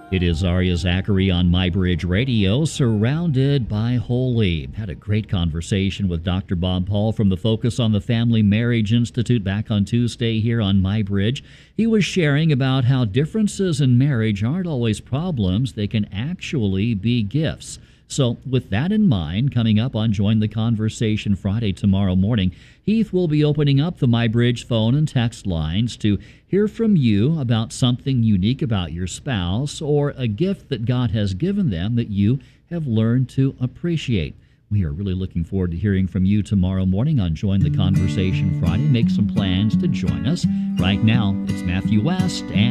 It is Arya Zachary on MyBridge Radio, surrounded by holy. Had a great conversation with Dr. Bob Paul from the Focus on the Family Marriage Institute back on Tuesday here on MyBridge. He was sharing about how differences in marriage aren't always problems, they can actually be gifts. So with that in mind, coming up on Join the Conversation Friday tomorrow morning, Heath will be opening up the MyBridge phone and text lines to hear from you about something unique about your spouse or a gift that God has given them that you have learned to appreciate. We are really looking forward to hearing from you tomorrow morning on Join the Conversation Friday. Make some plans to join us. Right now, it's Matthew West and